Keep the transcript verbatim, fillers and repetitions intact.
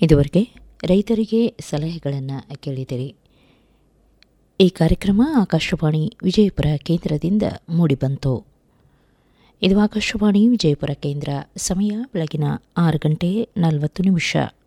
ಇದುವರೆಗೆ ರೈತರಿಗೆ ಸಲಹೆಗಳನ್ನು ಕೇಳಿದಿರಿ. ಈ ಕಾರ್ಯಕ್ರಮ ಆಕಾಶವಾಣಿ ವಿಜಯಪುರ ಕೇಂದ್ರದಿಂದ ಮೂಡಿಬಂತು. ಇದು ಆಕಾಶವಾಣಿ ವಿಜಯಪುರ ಕೇಂದ್ರ. ಸಮಯ ಬೆಳಗಿನ ಆರು ಗಂಟೆ ನಲವತ್ತು ನಿಮಿಷ.